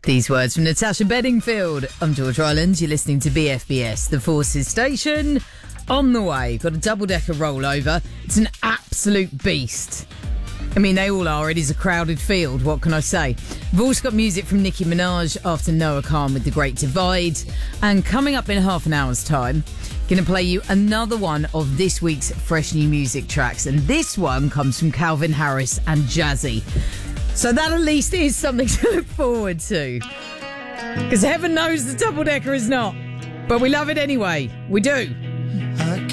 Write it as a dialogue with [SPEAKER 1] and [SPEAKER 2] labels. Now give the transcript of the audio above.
[SPEAKER 1] These words from Natasha Bedingfield. I'm George Ryland. You're listening to BFBS, the Forces Station. On the way, got a double-decker rollover. It's an absolute beast. I mean, they all are. It is a crowded field. What can I say? We've also got music from Nicki Minaj after Noah Khan with The Great Divide. And coming up in half an hour's time, going to play you another one of this week's fresh new music tracks. And this one comes from Calvin Harris and Jazzy. So that at least is something to look forward to. Because heaven knows the double-decker is not. But we love it anyway. We do.